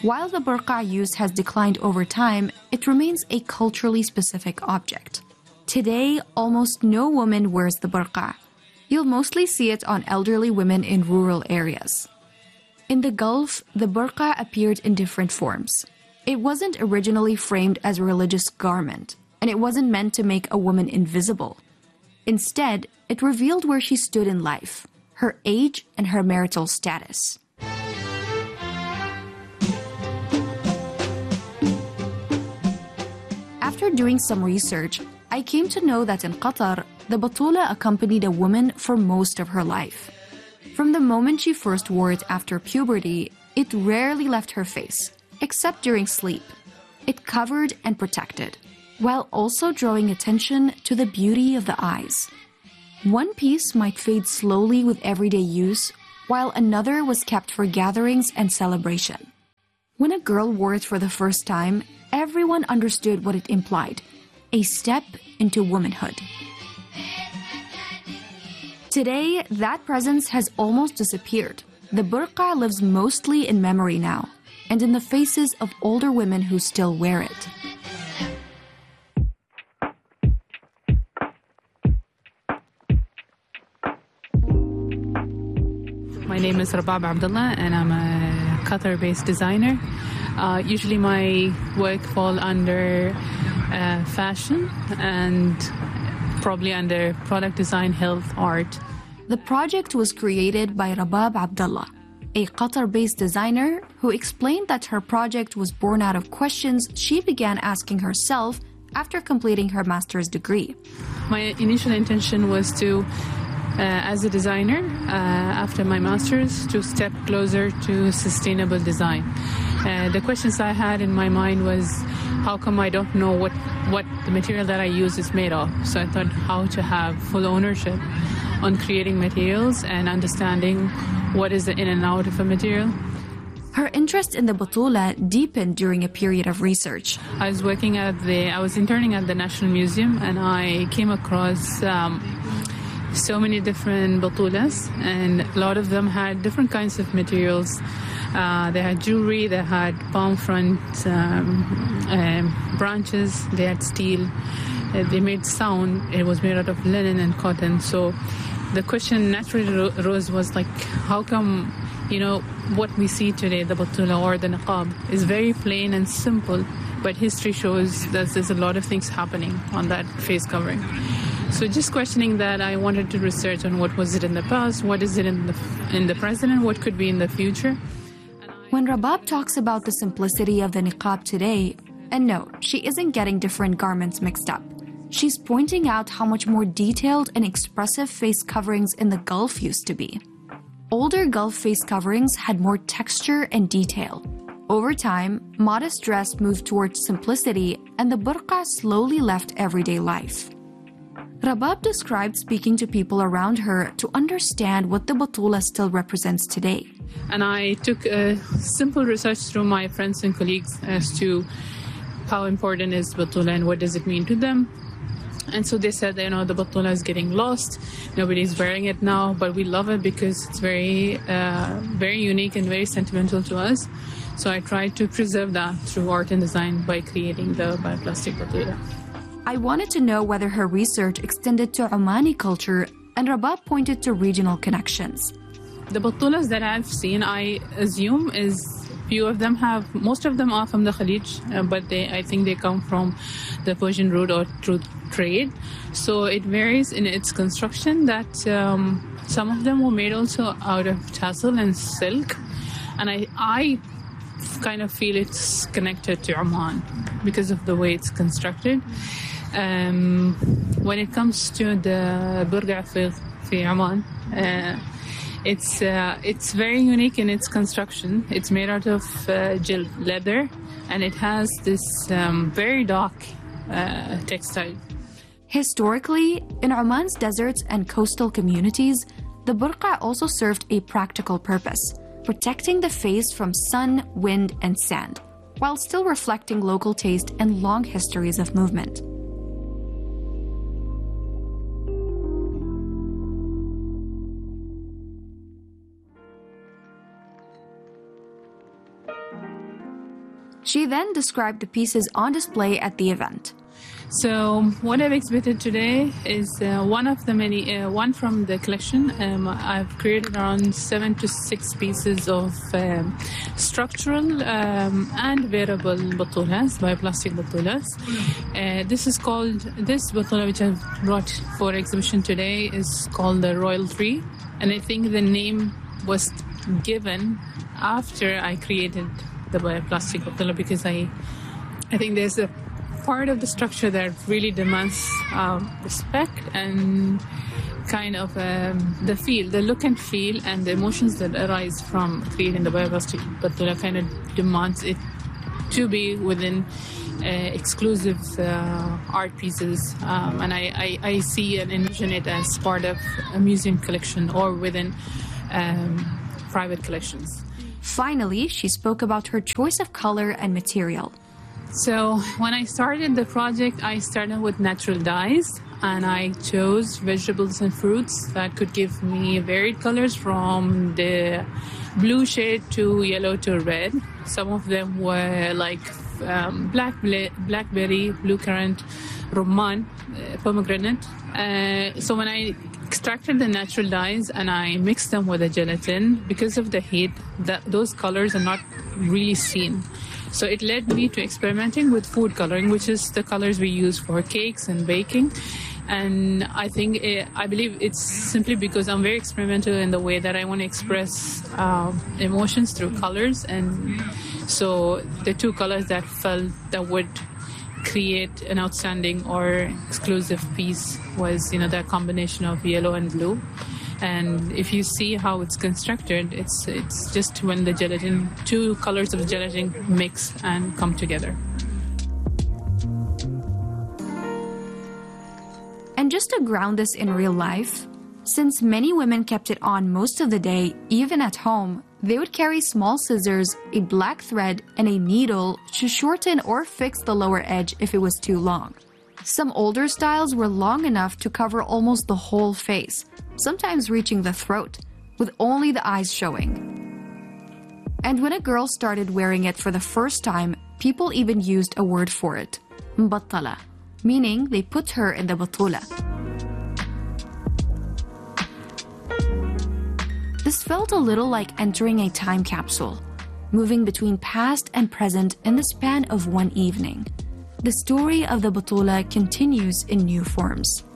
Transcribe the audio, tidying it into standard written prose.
While the burqa use has declined over time, it remains a culturally specific object. Today, almost no woman wears the burqa. You'll mostly see it on elderly women in rural areas. In the Gulf, the burqa appeared in different forms. It wasn't originally framed as a religious garment, and it wasn't meant to make a woman invisible. Instead, it revealed where she stood in life, her age, and her marital status. After doing some research, I came to know that in Qatar, the batula accompanied a woman for most of her life. From the moment she first wore it after puberty, it rarely left her face, except during sleep. It covered and protected, while also drawing attention to the beauty of the eyes. One piece might fade slowly with everyday use, while another was kept for gatherings and celebration. When a girl wore it for the first time, everyone understood what it implied: a step into womanhood. Today, that presence has almost disappeared. The burqa lives mostly in memory now, and in the faces of older women who still wear it. My name is Rabab Abdullah, and I'm a Qatar-based designer. Usually my work falls under fashion and probably under product design, health, art. The project was created by Rabab Abdullah, a Qatar-based designer who explained that her project was born out of questions she began asking herself after completing her master's degree. My initial intention was to, as a designer, after my master's, to step closer to sustainable design. The questions I had in my mind was, how come I don't know what the material that I use is made of? So I thought how to have full ownership on creating materials and understanding what is the in and out of a material. Her interest in the batula deepened during a period of research. I was interning at the National Museum, and I came across so many different batulas, and a lot of them had different kinds of materials. They had jewelry, they had palm front branches, they had steel, they made sound. It was made out of linen and cotton. So the question naturally arose was like, how come, what we see today, the batula or the niqab, is very plain and simple, but history shows that there's a lot of things happening on that face covering. So just questioning that, I wanted to research on what was it in the past, what is it in the present, and what could be in the future. When Rabab talks about the simplicity of the niqab today, and no, she isn't getting different garments mixed up. She's pointing out how much more detailed and expressive face coverings in the Gulf used to be. Older Gulf face coverings had more texture and detail. Over time, modest dress moved towards simplicity, and the burqa slowly left everyday life. Rabab described speaking to people around her to understand what the batula still represents today. And I took a simple research through my friends and colleagues as to how important is batula and what does it mean to them. And so they said, the batula is getting lost. Nobody's wearing it now, but we love it because it's very, very unique and very sentimental to us. So I tried to preserve that through art and design by creating the bioplastic batula. I wanted to know whether her research extended to Omani culture, and Rabab pointed to regional connections. The batulas that I've seen, I assume most of them are from the Khalij, but I think they come from the Persian route or through trade. So it varies in its construction that some of them were made also out of tassel and silk. And I kind of feel it's connected to Oman because of the way it's constructed. When it comes to the burqa fi Oman, it's very unique in its construction. It's made out of jild leather, and it has this very dark textile. Historically, in Oman's deserts and coastal communities, the burqa also served a practical purpose, protecting the face from sun, wind, and sand, while still reflecting local taste and long histories of movement. She then described the pieces on display at the event. So what I've exhibited today is one of the many, one from the collection. I've created around 7 to 6 pieces of structural and wearable batulas, bioplastic batulas. This batula which I've brought for exhibition today is called the Royal Tree. And I think the name was given after I created the bioplastic batula because I think there's a part of the structure that really demands respect and kind of the look and feel and the emotions that arise from creating the bioplastic batula kind of demands it to be within exclusive art pieces, and I see and envision it as part of a museum collection or within private collections. Finally, she spoke about her choice of color and material. So when I started the project, I started with natural dyes, and I chose vegetables and fruits that could give me varied colors from the blue shade to yellow to red. Some of them were like blackberry, bluecurrant, rumman, pomegranate. So when I extracted the natural dyes and I mixed them with the gelatin, because of the heat, those colors are not really seen. So it led me to experimenting with food coloring, which is the colors we use for cakes and baking. And I believe it's simply because I'm very experimental in the way that I want to express emotions through colors. And so the two colors that felt that would create an outstanding or exclusive piece was, that combination of yellow and blue. And if you see how it's constructed, it's just when the gelatin, two colors of gelatin mix and come together. And just to ground this in real life, since many women kept it on most of the day, even at home, they would carry small scissors, a black thread, and a needle to shorten or fix the lower edge if it was too long. Some older styles were long enough to cover almost the whole face, sometimes reaching the throat, with only the eyes showing. And when a girl started wearing it for the first time, people even used a word for it, mbattala, meaning they put her in the batula. This felt a little like entering a time capsule, moving between past and present in the span of one evening. The story of the batula continues in new forms.